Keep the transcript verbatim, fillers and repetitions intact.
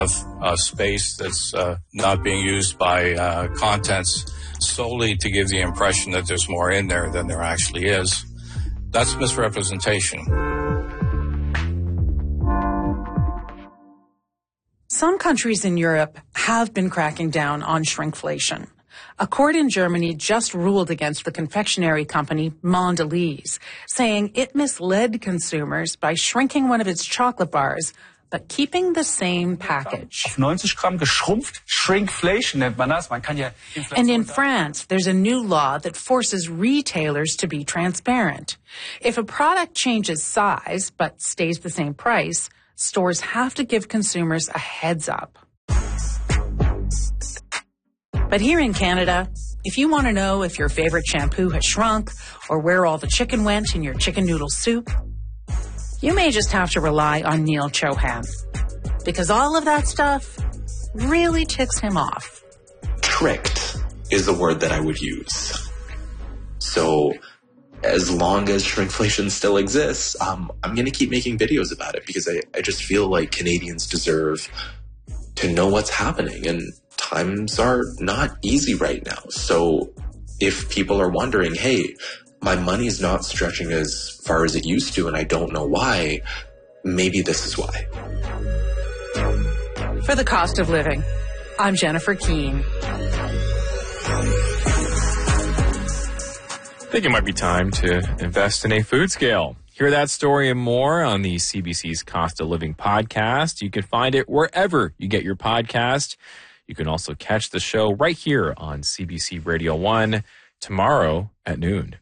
uh, space that's uh, not being used by uh, contents solely to give the impression that there's more in there than there actually is. That's misrepresentation. Some countries in Europe have been cracking down on shrinkflation. A court in Germany just ruled against the confectionery company Mondelez, saying it misled consumers by shrinking one of its chocolate bars but keeping the same package. Auf ninety Gramm geschrumpft, shrinkflation nennt man das. Man kann ja And in France, there's a new law that forces retailers to be transparent. If a product changes size but stays the same price, stores have to give consumers a heads up. But here in Canada, if you want to know if your favorite shampoo has shrunk or where all the chicken went in your chicken noodle soup, you may just have to rely on Neil Chohan, because all of that stuff really ticks him off. Tricked is the word that I would use. So as long as shrinkflation still exists, um, I'm going to keep making videos about it because I, I just feel like Canadians deserve to know what's happening, and times are not easy right now. So if people are wondering, hey, my money's not stretching as far as it used to and I don't know why, maybe this is why. For The Cost of Living, I'm Jennifer Keane. I think it might be time to invest in a food scale. Hear that story and more on the C B C's Cost of Living podcast. You can find it wherever you get your podcast. You can also catch the show right here on C B C Radio one tomorrow at noon.